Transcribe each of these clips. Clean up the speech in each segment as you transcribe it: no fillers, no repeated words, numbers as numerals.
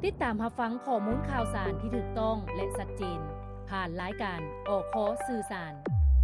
ติดตามรับฟังข้อมูลข่าวสารที่ถูกต้องและชัดเจนผ่านรายการอคสื่อสาร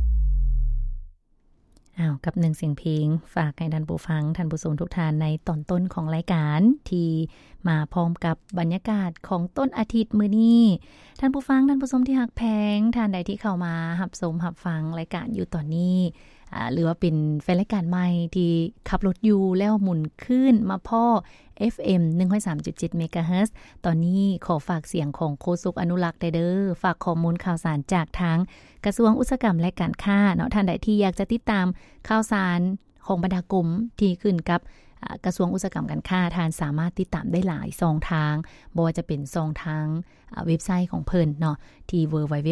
กับหนึ่งเสียงเพลงฝากให้ท่านผู้ฟังท่านผู้ชมทุกท่านในตอนต้นของรายการที่มาพร้อมกับบรรยากาศของต้นอาทิตย์มื้อนี้ท่านผู้ฟังท่านผู้ชมที่ฮักแพงท่านใดที่เข้ามารับชมรับฟังรายการอยู่ตอนนี้หรือว่าเป็นแฟนรายการใหม่ที่ขับรถอยู่แล้วหมุนขึ้นมาพ่อ FM 103.7 เมกะเฮิรตซ์ตอนนี้ขอฝากเสียงของโฆษกอนุรักษ์ได้เด้อฝากข้อมูลข่าวสารจากทางกระทรวงอุตสาหกรรมและการค้าเนาะท่านใดที่อยากจะติดตามข่าวสารของบรรดากรมที่ขึ้นกับกระทรวงอุตสาหกรรมการค้าท่านสามารถติดตามได้หลายช่องทางบ่ว่าจะเป็นช่องทางเว็บไซต์ของเพิ่นเนาะที่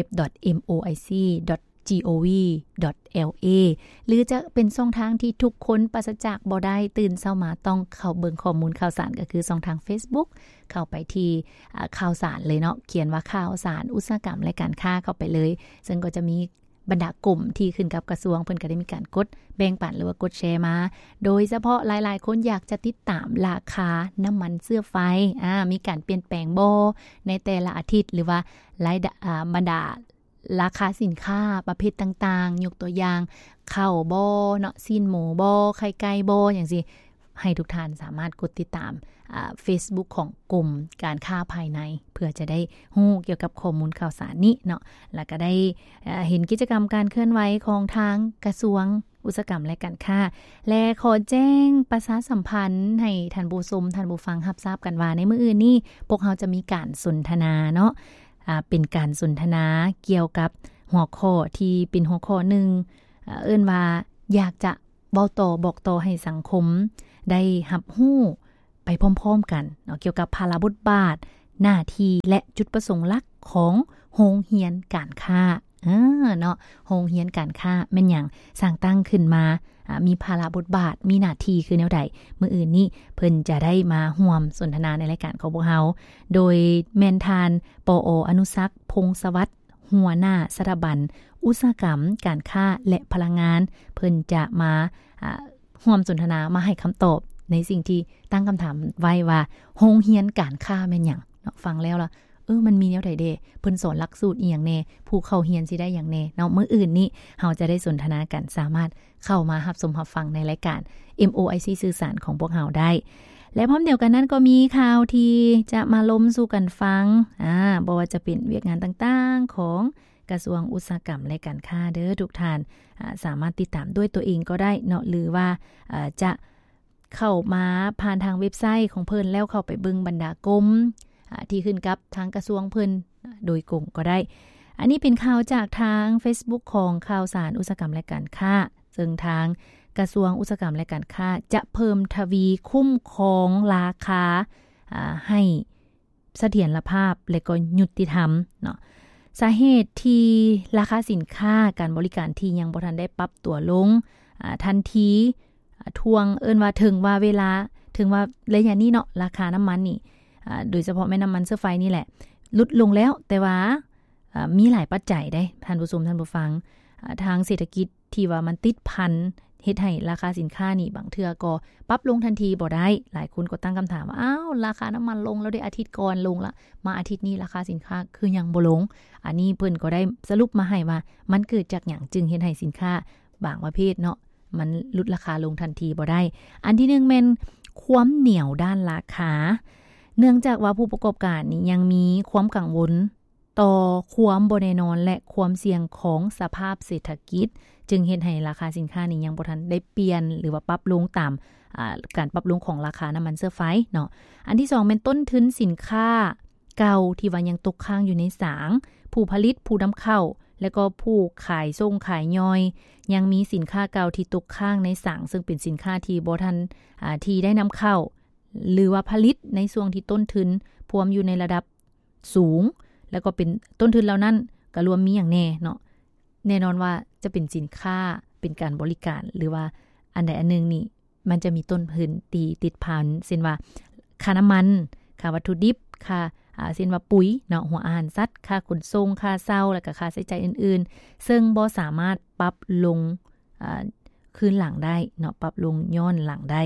www.moic.gov.la หรือจะเป็นช่องทางที่ทุกคนปราศจากบ่ได้ตื่นเช้ามาต้องเข้าเบิ่งข้อมูลข่าวสารก็คือช่องทาง Facebook เข้าไปที่ข่าวสารเลยเนาะเขียนว่าข่าวสารอุตสาหกรรมและการค้าเข้าไปเลยซึ่งก็จะมีบรรดากลุ่มที่ขึ้นกับกระทรวงเพิ่นก็ได้มีการกดแบ่งปันหรือว่ากดแชร์มาโดยเฉพาะหลายๆคนอยากจะติดตามราคาน้ำมันเสื้อไฟมีการเปลี่ยนแปลงบ่ในแต่ละอาทิตย์หรือว่าหลายบรรดาราคาสินค้าประเภทต่างๆยกตัวอย่างข้าวบ่เนาะซีนหมูบ่ไข่ไก่บ่อย่างสิให้ทุกท่านสามารถกดติดตามFacebook ของกลุ่มการค้าภายในเพื่อจะได้ฮู้เกี่ยวกับข้อมูลข่าวสารนี้เนาะแล้วก็ได้เห็นกิจกรรมการเคลื่อนไหวของทางกระทรวงอุตสาหกรรมและการค้าและขอแจ้งประชาสัมพันธ์ให้ท่านผู้ชมท่านผู้ฟังรับทราบกันว่าในมื้ออื่นนี้พวกเราจะมีการสนทนาเนาะเป็นการสนทนาเกี่ยวกับหัวข้อที่เป็นหัวข้อหนึ่งเอิ้นว่าอยากจะบอกต่อให้สังคมได้รับรู้ไปพร้อมๆกันเนาะเกี่ยวกับภาระบทบาทหน้าที่และจุดประสงค์หลักของโรงเรียนการค้าเนาะโรงเรียนการค้าแม่นหยังสร้างตั้งขึ้นมามีภาระบทบาทมีหน้าที่คือแนวใดมื้ออื่นนี้เพิ่นจะได้มาร่วมสนทนาในรายการของพวกเฮาโดยแม่นทานปออนุศักดิ์พงษ์สวัสดิ์หัวหน้าสถาบันอุตสาหกรรมการค้าและพลังงานเพิ่นจะมาร่วมสนทนามาให้คำตอบในสิ่งที่ตั้งคำถามไว้ว่าโรงเรียนการค้าแม่นหยังเนาะฟังแล้วล่ะมันมีแนวใดเด้เพิ่นสอนหลักสูตรอีหยังแน่ผู้เข้าเรียนสิได้หยังแน่เนาะมื้ออื่นนี้เฮาจะได้สนทนากันสามารถเข้ามารับชมรับฟังในรายการ MOIC สื่อสารของพวกเฮาได้และพร้อมเดียวกันนั้นก็มีข่าวที่จะมาล้มสู่กันฟังบ่ว่าจะเป็นเวียกงานต่างๆของกระทรวงอุตสาหกรรมและการค้าเด้อทุกท่านสามารถติดตามด้วยตัวเองก็ได้เนาะหรือว่าจะเข้ามาผ่านทางเว็บไซต์ของเพิ่นแล้วเข้าไปเบิ่งบรรดากรมที่ขึ้นกับทางกระทรวงเพิ่นโดยกลุ่มก็ได้อันนี้เป็นข่าวจากทาง Facebook ของข่าวสารอุตสาหกรรมและการค้าซึ่งทางกระทรวงอุตสาหกรรมและการค้าจะเพิ่มทวีคุ้มครองราคาให้เสถียรภาพและก็ยุติธรรมเนาะสาเหตุที่ราคาสินค้าการบริการที่ยังบ่ทันได้ปรับตัวลงทันทีทวงว่าถึงว่าเวลาถึงว่าระยะนี้เนาะราคาน้ำมันนี่โดยเฉพาะแม่น้ำมันเสื้อไฟนี่แหละลดลงแล้วแต่ว่ามีหลายปัจจัยได้ท่านผู้ชมท่านผู้ฟังทางเศรษฐกิจที่ว่ามันติดพันเฮ็ดให้ราคาสินค้านี่บางเทื่อก็ปรับลงทันทีบ่ได้หลายคนก็ตั้งคำถามว่าอ้าวราคาน้ำมันลงแล้วได้อาทิตย์ก่อนลงละมาอาทิตย์นี้ราคาสินค้าคือยังบ่ลงอันนี้เพิ่นก็ได้สรุปมาให้ว่ามันเกิดจากหยังจึงเฮ็ดให้สินค้าบางประเภทเนาะมันลดราคาลงทันทีบ่ได้อันที่1แม่นความเหนียวด้านราคาเนื่องจากว่าผู้ประกอบการนี่ยังมีความกังวลต่อความบ่แน่นอนและความเสี่ยงของสภาพเศรษฐกิจจึงเฮ็ดให้ราคาสินค้านี้ยังบ่ทันได้เปลี่ยนหรือว่าปรับลงตามการปรับลงของราคาน้ำมันเสื้อไฟเนาะอันที่2เป็นต้นทุนสินค้าเก่าที่ว่ายังตกค้างอยู่ในสางผู้ผลิตผู้นำเข้าและก็ผู้ขายส่งขายย่อยยังมีสินค้าเก่าที่ตกค้างในสางซึ่งเป็นสินค้าที่บ่ทันที่ได้นำเข้าหรือว่าผลิตในช่วงที่ต้นทุนพวมอยู่ในระดับสูงแล้วก็เป็นต้นทุนเหล่านั้นก็รวมมีอย่างแน่เนาะแน่นอนว่าจะเป็นสินค้าเป็นการบริการหรือว่าอันใดอันหนึ่งนี่มันจะมีต้นทุนตีติดพันเช่นว่าค่าน้ำมันค่าวัตถุดิบค่าเช่นว่าปุ๋ยเนาะหัวอาหารสัตว์ค่าขนส่งค่าเช่าแล้วก็ค่าใช้จ่ายอื่นๆซึ่งบ่สามารถปรับลงคืนหลังได้เนาะปรับลงย้อนหลังได้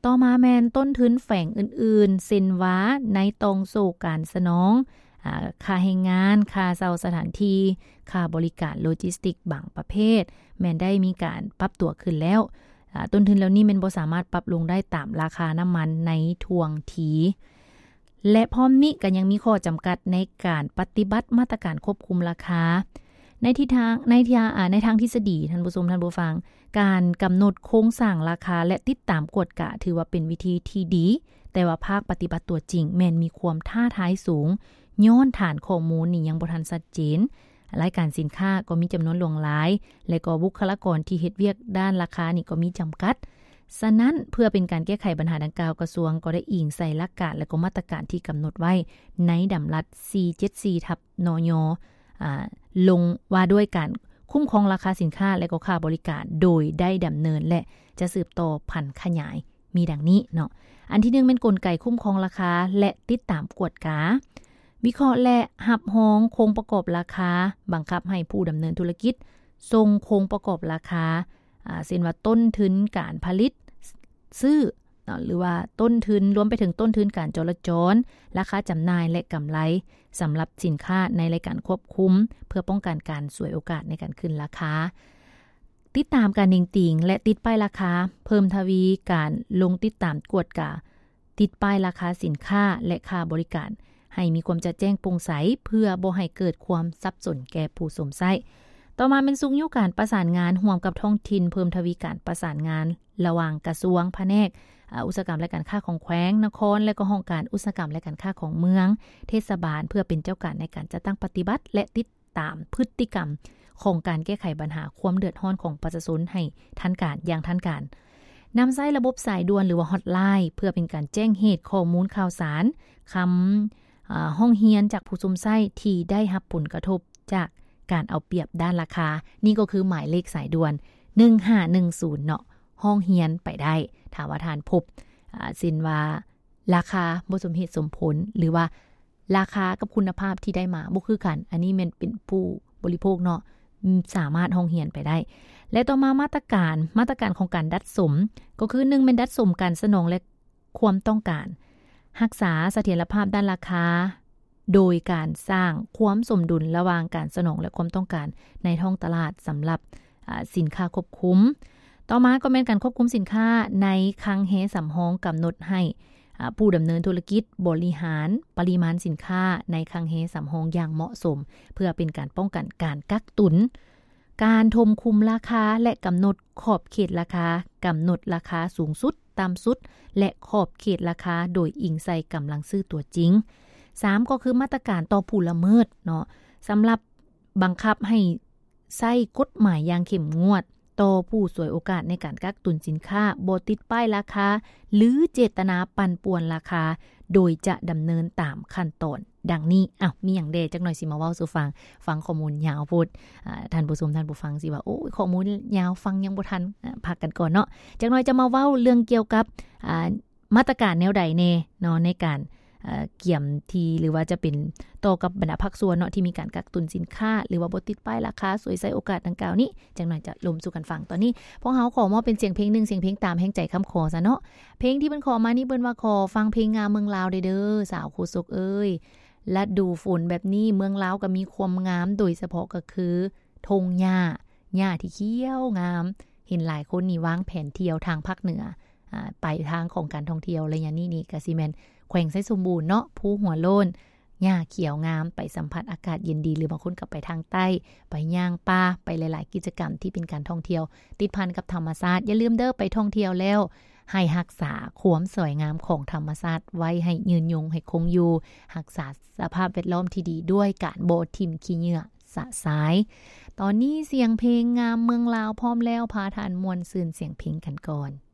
ต่อมาแมนต้นทุนแฝงอื่นๆเซ็นว้าในตรงสู่การสนองค่าแรงงานค่าเช่าสถานที่ค่าบริการโลจิสติกบางประเภทแม้นได้มีการปรับตัวขึ้นแล้วต้นทุนแล้วนี้มันบ่สามารถปรับลงได้ตามราคาน้ำมันในทวงทีและพร้อมนี้ก็ยังมีข้อจำกัดในการปฏิบัติมาตรการควบคุมราคาในทางทฤษฎีท่านผู้ชมท่านผู้ฟังการกำหนดโครงสร้างราคาและติดตามกฎกะถือว่าเป็นวิธีที่ดีแต่ว่าภาคปฏิบัติตัวจริงแม้นมีความท้าทายสูงย้อนฐานข้อมูลนี่ยังบ่ทันชัดเจนรายการสินค้าก็มีจำนวนหลวงหลายและก็บุคลากรที่เฮ็ดเวียกด้านราคานี่ก็มีจำกัดฉะนั้นเพื่อเป็นการแก้ไขปัญหาดังกล่าวกระทรวงก็ได้อิงใส่หลักการและก็มาตรการที่กำหนดไว้ในดำรัส 474/นย.ลงว่าด้วยการคุ้มครองราคาสินค้าและก็ค่าบริการโดยได้ดำเนินและจะสืบต่อพันขยายมีดังนี้เนาะอันที่1เป็นกลไกคุ้มครองราคาและติดตามกวดกาวิเคราะห์และหับฮ้องโครงประกอบราคาบังคับให้ผู้ดำเนินธุรกิจทรงโครงประกอบราคาเช่นว่าต้นทุนการผลิตซื้อหรือว่าต้นทุนรวมไปถึงต้นทุนการจราจรราคาจำหน่ายและกำไรสำหรับสินค้าในรายการควบคุมเพื่อป้องกันการฉวยโอกาสในการขึ้นราคาติดตามการเน่งติ่งและติดป้ายราคาเพิ่มทวีการลงติดตามกวดกาติดป้ายราคาสินค้าและค่าบริการให้มีความชัดแจ้งโปร่งใสเพื่อบ่ให้เกิดความสับสนแก่ผู้สวมใช้ต่อมาเป็นสุขยุการประสานงานร่วมกับท้องถิ่นเพิ่มทวีการประสานงานระหว่างกระทรวงแผนกอุตสาหกรรมและการค้าของแขวงนครและก็ห้องการอุตสาหกรรมและการค้าของเมืองเทศบาลเพื่อเป็นเจ้าการในการจัดตั้งปฏิบัติและติดตามพฤติกรรมของการแก้ไขปัญหาความเดือดร้อนของประชาชนให้ทันการอย่างทันการนำใช้ระบบสายด่วนหรือว่าฮอตไลน์เพื่อเป็นการแจ้งเหตุข้อมูลข่าวสารคำห้องเฮียนจากผู้สวมใช้ที่ได้รับผลกระทบจากการเอาเปรียบด้านราคานี่ก็คือหมายเลขสายด่วน1510เนาะห้องเฮียนไปได้ถ้าว่าทานพบสินว่าราคาบ่สมเหตุสมผลหรือว่าราคากับคุณภาพที่ได้มาบ่คือกันอันนี้มันเป็นผู้บริโภคเนาะสามารถห้องเฮียนไปได้และต่อมามาตรการของการดัดสมก็คือ1เป็นดัดสมการสนองและความต้องการรักษาเสถียรภาพด้านราคาโดยการสร้างความสมดุลระหว่างการสนองและความต้องการในท้องตลาดสำหรับสินค้าควบคุมต่อมาก็เป็นการควบคุมสินค้าในคลังแฮสำรองกำหนดให้ผู้ดำเนินธุรกิจบริหารปริมาณสินค้าในคลังแฮสำรองอย่างเหมาะสมเพื่อเป็นการป้องกันการกักตุนการทมคุมราคาและกำหนดขอบเขตราคากำหนดราคาสูงสุดต่ำสุดและขอบเขตราคาโดยอิงใส่กำลังซื้อตัวจริง3ก็คือมาตรการต่อผู้ละเมิดเนาะสำหรับบังคับให้ใช้กฎหมายอย่างเข้มงวดต่อผู้ฉวยโอกาสในการกักตุนสินค้าบ่ติดป้ายราคาหรือเจตนาปั่นป่วนราคาโดยจะดำเนินตามขั้นตอนดังนี้มีอย่างเดจักหน่อยสิมาเว้าสู่ฟังข้อมูลยาวพูดท่านผู้ชมท่านผู้ฟังสิว่าโอ้ยข้อมูลยาวฟังยังบ่ทันพักกันก่อนเนาะจักหน่อยจะมาเว้าเรื่องเกี่ยวกับมาตรการแนวใดแน่เนาะในการเกี่ยมทีหรือว่าจะเป็นต่อกับบรรดาภาคส่วนเนาะที่มีการกักตุนสินค้าหรือว่าบ่ติดป้ายราคาสวยใส่โอกาสดังกล่าวนี้จังหน่อยจะลมสู่กันฟังตอนนี้พวกเฮาขอมอบเป็นเสียงเพลงนึงเสียงเพลงตามแห่งใจคำขอซะเนาะเพลงที่เพิ่นขอมานี่เพิ่นว่าขอฟังเพลงงามเมืองลาวเด้อสาวโคศกเอ้ยและดูฝนแบบนี้เมืองลาวก็มีความงามโดยเฉพาะก็คือทงหญ้าที่เขียวงามเห็นหลายคนนี่วางแผนเที่ยวทางภาคเหนือไปทางของการท่องเที่ยวอะไรอย่างนี้นี่ก็สิแม่นแขวงไสสมบูรณ์เนาะภูหัวโล้นหญ้าเขียวงามไปสัมผัสอากาศเย็นดีหรือบางคนก็ไปทางใต้ไปย่างป่าไปหลายๆกิจกรรมที่เป็นการท่องเที่ยวติดพันกับธรรมชาติอย่าลืมเด้อไปท่องเที่ยวแล้วให้รักษาความสวยงามของธรรมชาติไว้ให้ยืนยงให้คงอยู่รักษาสภาพแวดล้อมที่ดีด้วยการบ่ทิ่มขี้เหงื่อสะสายตอนนี้เสียงเพลงงามเมืองลาวพร้อมแล้วพาทานมวลซืนเสียงเพลงกันก่อน